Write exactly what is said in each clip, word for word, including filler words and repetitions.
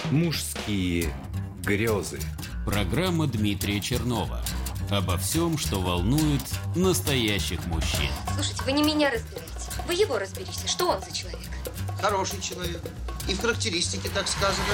Мужские грезы. Программа Дмитрия Чернова. Обо всем, что волнует настоящих мужчин. Слушайте, вы не меня разбираете. Вы его разберите. Что он за человек? Хороший человек. И в характеристике так сказано.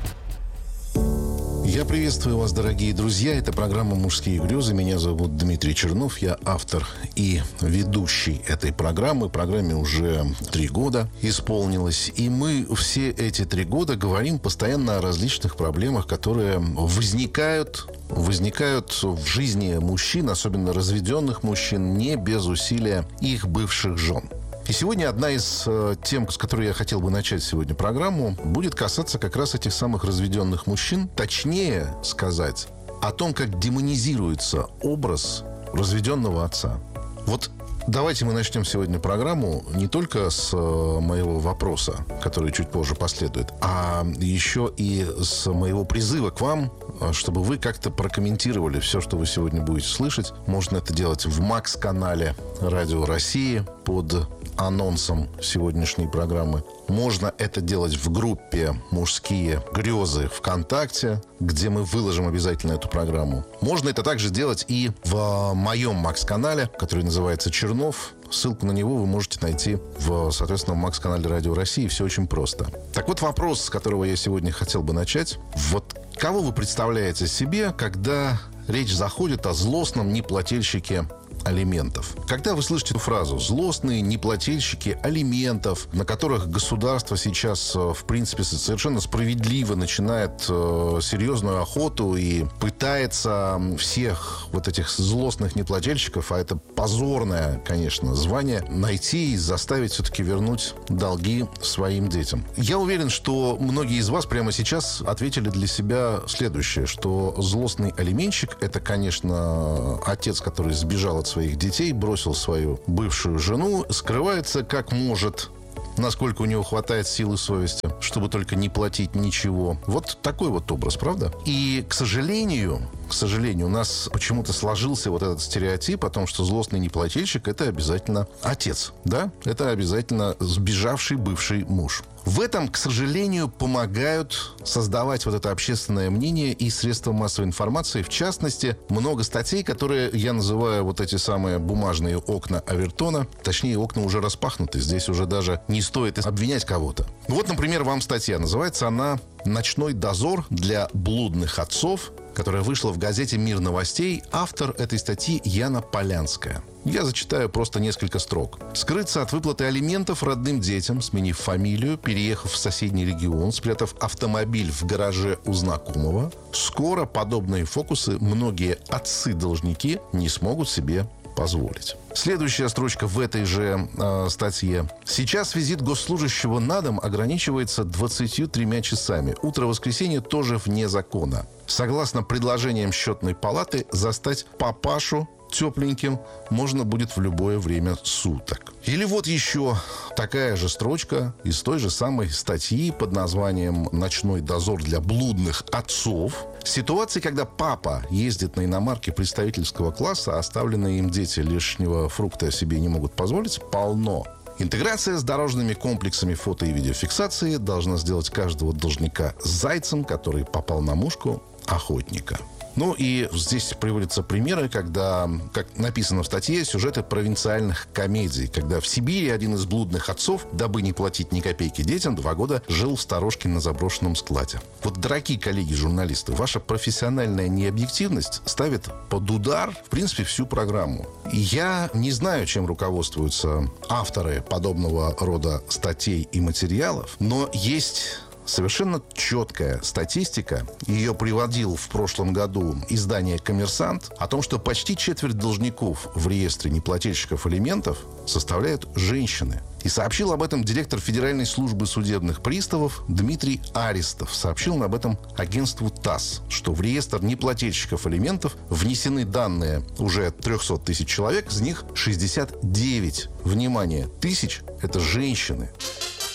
Я приветствую вас, дорогие друзья. Это программа «Мужские грезы». Меня зовут Дмитрий Чернов. Я автор и ведущий этой программы. Программе уже три года исполнилось. И мы все эти три года говорим постоянно о различных проблемах, которые возникают, возникают в жизни мужчин, особенно разведенных мужчин, не без усилия их бывших жен. И сегодня одна из э, тем, с которой я хотел бы начать сегодня программу, будет касаться как раз этих самых разведенных мужчин. Точнее сказать о том, как демонизируется образ разведенного отца. Вот давайте мы начнем сегодня программу не только с э, моего вопроса, который чуть позже последует, а еще и с моего призыва к вам, чтобы вы как-то прокомментировали все, что вы сегодня будете слышать. Можно это делать в Макс-канале Радио России под анонсом сегодняшней программы. Можно это делать в группе «Мужские грезы» ВКонтакте, где мы выложим обязательно эту программу. Можно это также делать и в моем Макс-канале, который называется «Чернов». Ссылку на него вы можете найти в, соответственно, в Макс-канале Радио России. Все очень просто. Так вот, вопрос, с которого я сегодня хотел бы начать. Вот кого вы представляете себе, когда речь заходит о злостном неплательщике алиментов? Когда вы слышите эту фразу «злостные неплательщики алиментов», на которых государство сейчас, в принципе, совершенно справедливо начинает э, серьезную охоту и пытается всех вот этих злостных неплательщиков, а это позорное, конечно, звание, найти и заставить все-таки вернуть долги своим детям. Я уверен, что многие из вас прямо сейчас ответили для себя следующее, что злостный алиментщик — это, конечно, отец, который сбежал от своих детей, бросил свою бывшую жену, скрывается как может, насколько у него хватает силы совести, чтобы только не платить ничего. Вот такой вот образ, правда? И, к сожалению, к сожалению, у нас почему-то сложился вот этот стереотип о том, что злостный неплательщик — это обязательно отец, да? Это обязательно сбежавший бывший муж. В этом, к сожалению, помогают создавать вот это общественное мнение и средства массовой информации. В частности, много статей, которые я называю вот эти самые бумажные окна Авертона. Точнее, окна уже распахнуты. Здесь уже даже не стоит обвинять кого-то. Вот, например, вам статья. Называется она «Ночной дозор для блудных отцов», которая вышла в газете «Мир новостей». Автор этой статьи Яна Полянская. Я зачитаю просто несколько строк. «Скрыться от выплаты алиментов родным детям, сменив фамилию, переехав в соседний регион, спрятав автомобиль в гараже у знакомого. Скоро подобные фокусы многие отцы-должники не смогут себе позволить». Следующая строчка в этой же э, статье. «Сейчас визит госслужащего на дом ограничивается двадцатью тремя часами. Утро воскресенья тоже вне закона. Согласно предложениям счетной палаты, застать папашу тепленьким можно будет в любое время суток». Или вот еще такая же строчка из той же самой статьи под названием «Ночной дозор для блудных отцов». Ситуации, когда папа ездит на иномарке представительского класса, а оставленные им дети лишнего фрукта себе не могут позволить, полно. Интеграция с дорожными комплексами фото- и видеофиксации должна сделать каждого должника зайцем, который попал на мушку охотника. Ну и здесь приводятся примеры, когда, как написано в статье, сюжеты провинциальных комедий, когда в Сибири один из блудных отцов, дабы не платить ни копейки детям, два года жил в сторожке на заброшенном складе. Вот, дорогие коллеги-журналисты, ваша профессиональная необъективность ставит под удар, в принципе, всю программу. И я не знаю, чем руководствуются авторы подобного рода статей и материалов, но есть совершенно четкая статистика, ее приводил в прошлом году издание «Коммерсант», о том, что почти четверть должников в реестре неплательщиков алиментов составляют женщины. И сообщил об этом директор Федеральной службы судебных приставов Дмитрий Аристов. Сообщил об этом агентству ТАСС, что в реестр неплательщиков алиментов внесены данные уже триста тысяч человек, из них шестьдесят девять, внимание, тысяч – это женщины.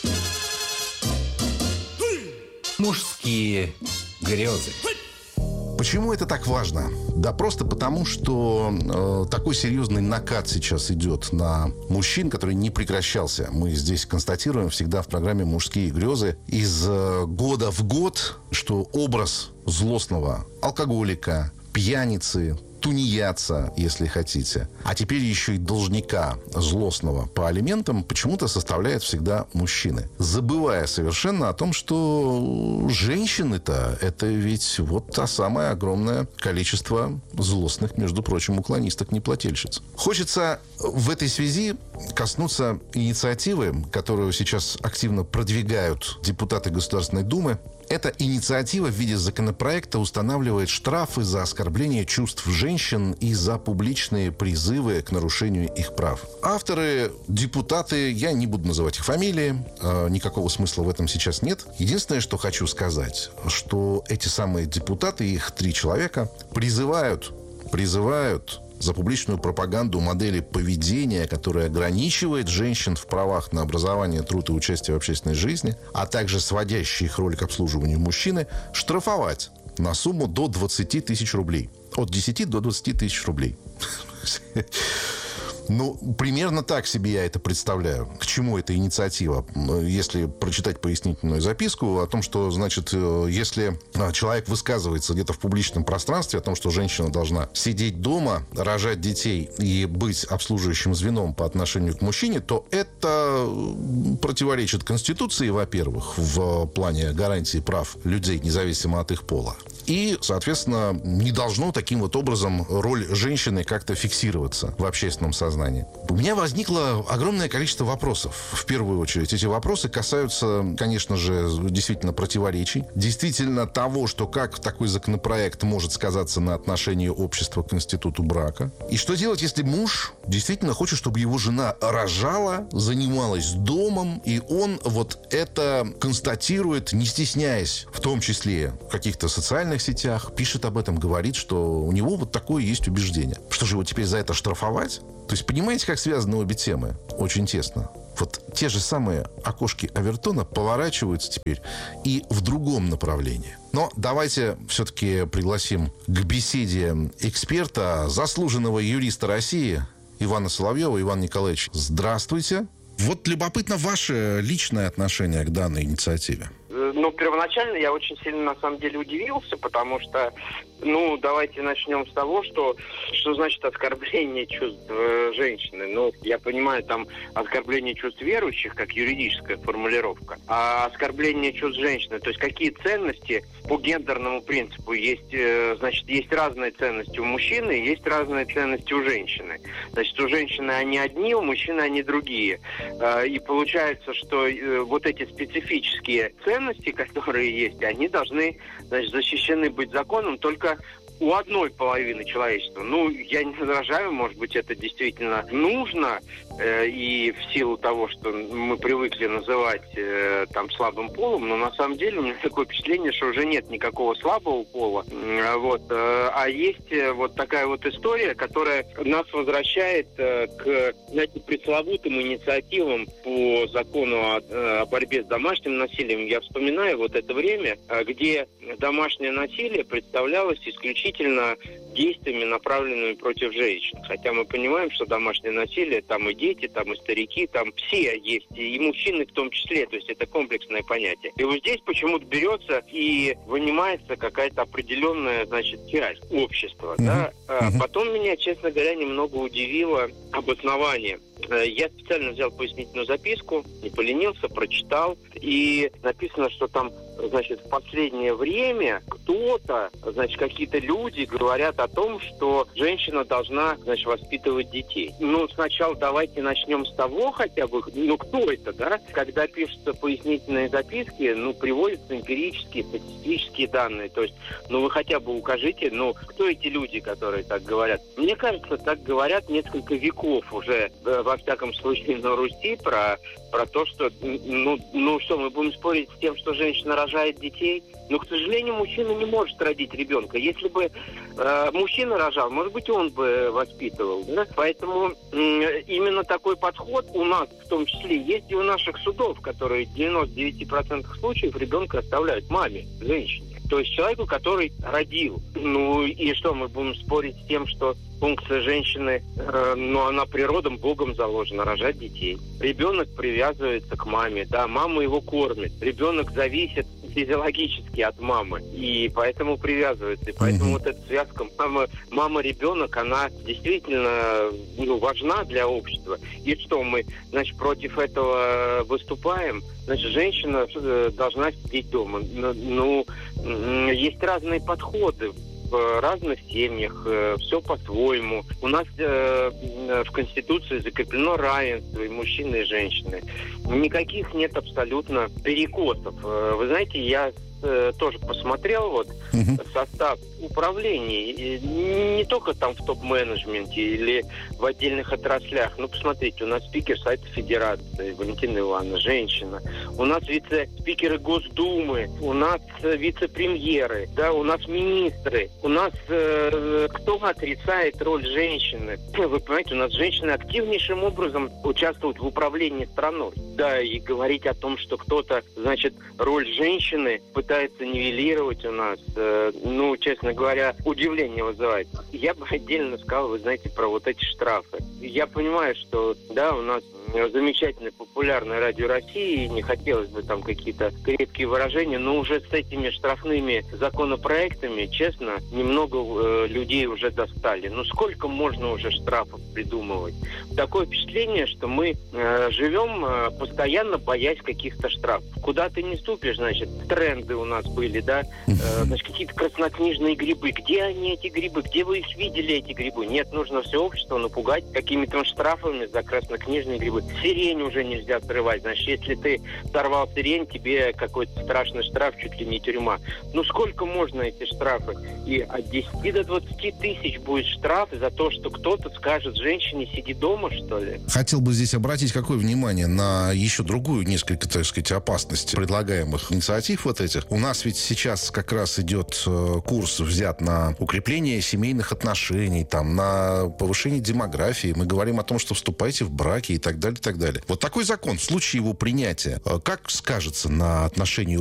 Мужские грезы. Почему это так важно? Да просто потому, что э, такой серьезный накат сейчас идет на мужчин, который не прекращался. Мы здесь констатируем всегда в программе «Мужские грезы» из э, года в год, что образ злостного алкоголика, пьяницы, тунеядца, если хотите, а теперь еще и должника злостного по алиментам почему-то составляют всегда мужчины. Забывая совершенно о том, что женщины-то это ведь вот та самое огромное количество злостных, между прочим, уклонисток-неплательщиц. Хочется в этой связи коснуться инициативы, которую сейчас активно продвигают депутаты Государственной Думы. Эта инициатива в виде законопроекта устанавливает штрафы за оскорбление чувств женщин и за публичные призывы к нарушению их прав. Авторы, депутаты, я не буду называть их фамилии, э, никакого смысла в этом сейчас нет. Единственное, что хочу сказать, что эти самые депутаты, их три человека, призывают, призывают... за публичную пропаганду модели поведения, которая ограничивает женщин в правах на образование, труд и участие в общественной жизни, а также сводящие их роль к обслуживанию мужчины, штрафовать на сумму до двадцати тысяч рублей. От десяти до двадцати тысяч рублей. Ну, примерно так себе я это представляю. К чему эта инициатива? Если прочитать пояснительную записку о том, что, значит, если человек высказывается где-то в публичном пространстве о том, что женщина должна сидеть дома, рожать детей и быть обслуживающим звеном по отношению к мужчине, то это противоречит Конституции, во-первых, в плане гарантии прав людей, независимо от их пола. И, соответственно, не должно таким вот образом роль женщины как-то фиксироваться в общественном сознании. У меня возникло огромное количество вопросов. В первую очередь, эти вопросы касаются, конечно же, действительно противоречий. Действительно того, что как такой законопроект может сказаться на отношении общества к институту брака. И что делать, если муж действительно хочет, чтобы его жена рожала, занималась домом, и он вот это констатирует, не стесняясь, в том числе в каких-то социальных сетях, пишет об этом, говорит, что у него вот такое есть убеждение. Что же его теперь за это штрафовать? То есть, понимаете, как связаны обе темы? Очень тесно. Вот те же самые окошки Авертона поворачиваются теперь и в другом направлении. Но давайте все-таки пригласим к беседе эксперта, заслуженного юриста России Ивана Соловьева. Иван Николаевич, здравствуйте. Вот любопытно ваше личное отношение к данной инициативе. Ну, первоначально я очень сильно, на самом деле, удивился, потому что, ну, давайте начнем с того, что, что значит оскорбление чувств э, женщины. Ну, я понимаю, там оскорбление чувств верующих, как юридическая формулировка, а оскорбление чувств женщины, то есть какие ценности по гендерному принципу есть, э, значит, есть разные ценности у мужчины, есть разные ценности у женщины. Значит, у женщины они одни, у мужчины они другие. Э, и получается, что э, вот эти специфические ценности, которые есть, они должны, значит, защищены быть законом только у одной половины человечества. Ну, я не возражаю, может быть, это действительно нужно, э, и в силу того, что мы привыкли называть э, там слабым полом, но на самом деле у меня такое впечатление, что уже нет никакого слабого пола, э, вот, э, а есть э, вот такая вот история, которая нас возвращает э, к, знаете, пресловутым инициативам по закону о, э, о борьбе с домашним насилием. Я вспоминаю вот это время, э, где домашнее насилие представлялось исключительно действиями, направленными против женщин. Хотя мы понимаем, что домашнее насилие, там и дети, там и старики, там все есть, и мужчины в том числе, то есть это комплексное понятие. И вот здесь почему-то берется и вынимается какая-то определенная, значит, часть общества. Uh-huh. Да? Uh-huh. Потом меня, честно говоря, немного удивило обоснование. Я специально взял пояснительную записку, не поленился, прочитал, и написано, что там, значит, в последнее время кто-то, значит, какие-то люди говорят о том, что женщина должна, значит, воспитывать детей. Ну, сначала давайте начнем с того хотя бы, ну, кто это, да? Когда пишутся пояснительные записки, ну, приводятся эмпирические, статистические данные, то есть, ну, вы хотя бы укажите, ну, кто эти люди, которые так говорят? Мне кажется, так говорят несколько веков уже, во всяком случае, на Руси, про, про то, что, ну, ну, что, мы будем спорить с тем, что женщина рожает детей? Но, к сожалению, мужчина не может родить ребенка. Если бы э, мужчина рожал, может быть, он бы воспитывал. Да? Поэтому э, именно такой подход у нас, в том числе, есть и у наших судов, которые в девяноста девяти процентах случаев ребенка оставляют маме, женщине. То есть человеку, который родил. Ну и что, мы будем спорить с тем, что функция женщины, э, ну, она природом, Богом заложена, рожать детей. Ребенок привязывается к маме, да, мама его кормит. Ребенок зависит физиологически от мамы, и поэтому привязывается. И поэтому mm-hmm. вот эта связка мама, мама-ребенок, она действительно, ну, важна для общества. И что, мы, значит, против этого выступаем? Значит, женщина должна сидеть дома. Ну, есть разные подходы. В разных семьях, э, все по-своему. У нас э, в Конституции закреплено равенство и мужчины, и женщины. Никаких нет абсолютно перекосов. Э, вы знаете, я э, тоже посмотрел вот угу. состав управлений, и не только там в топ-менеджменте или в отдельных отраслях. Ну, посмотрите, у нас спикер Совета Федерации Валентина Ивановна, женщина. У нас вице-спикеры Госдумы, у нас вице-премьеры, да, у нас министры. У нас э, кто отрицает роль женщины? Вы понимаете, у нас женщины активнейшим образом участвуют в управлении страной. Да, и говорить о том, что кто-то, значит, роль женщины пытается нивелировать у нас, э, ну, честно говоря, удивление вызывает. Я бы отдельно сказал, вы знаете, про вот эти штрафы. Я понимаю, что, да, у нас замечательное популярное радио России, не хотелось бы там какие-то крепкие выражения, но уже с этими штрафными законопроектами, честно, немного э, людей уже достали. Ну сколько можно уже штрафов придумывать? Такое впечатление, что мы э, живем э, постоянно боясь каких-то штрафов. Куда ты не ступишь, значит, тренды у нас были, да, э, значит, какие-то краснокнижные грибы. Где они, эти грибы? Где вы их видели, эти грибы? Нет, нужно все общество напугать какими-то штрафами за краснокнижные грибы. Сирень уже нельзя срывать. Значит, если ты сорвал сирень, тебе какой-то страшный штраф, чуть ли не тюрьма. Ну сколько можно эти штрафы? И от десяти до двадцати тысяч будет штраф за то, что кто-то скажет женщине, сиди дома, что ли? Хотел бы здесь обратить какое внимание на еще другую несколько, так сказать, опасность предлагаемых инициатив вот этих. У нас ведь сейчас как раз идет э, курс взят на укрепление семейных отношений, там, на повышение демографии. Мы говорим о том, что вступайте в браки и так далее, и так далее. Вот такой закон, в случае его принятия, э, как скажется на отношении